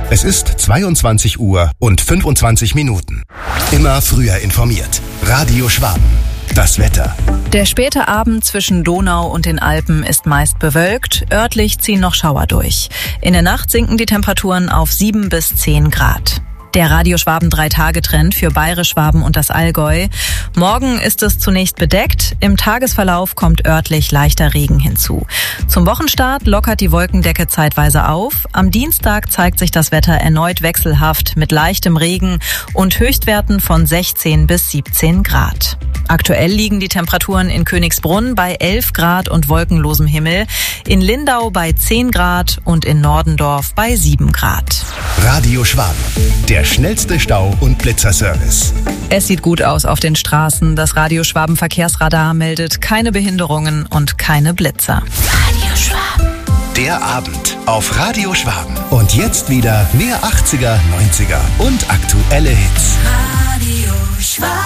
Es ist 22 Uhr und 25 Minuten. Immer früher informiert. Radio Schwaben. Das Wetter. Der späte Abend zwischen Donau und den Alpen ist meist bewölkt. Örtlich ziehen noch Schauer durch. In der Nacht sinken die Temperaturen auf 7 bis 10 Grad. Der Radio Schwaben 3-Tage-Trend für Bayerisch-Schwaben und das Allgäu. Morgen ist es zunächst bedeckt. Im Tagesverlauf kommt örtlich leichter Regen hinzu. Zum Wochenstart lockert die Wolkendecke zeitweise auf. Am Dienstag zeigt sich das Wetter erneut wechselhaft mit leichtem Regen und Höchstwerten von 16 bis 17 Grad. Aktuell liegen die Temperaturen in Königsbrunn bei 11 Grad und wolkenlosem Himmel, in Lindau bei 10 Grad und in Nordendorf bei 7 Grad. Radio Schwaben. Der schnellste Stau- und Blitzerservice. Es sieht gut aus auf den Straßen. Das Radio Schwaben Verkehrsradar meldet keine Behinderungen und keine Blitzer. Radio Schwaben. Der Abend auf Radio Schwaben. Und jetzt wieder mehr 80er, 90er und aktuelle Hits. Radio Schwaben.